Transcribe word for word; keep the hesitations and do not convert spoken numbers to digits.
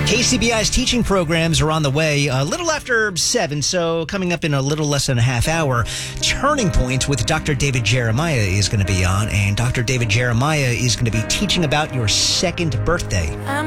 K C B I's teaching programs are on the way a little after seven, so coming up in a little less than a half hour, Turning Point with Doctor David Jeremiah is going to be on, and Doctor David Jeremiah is going to be teaching about your second birthday.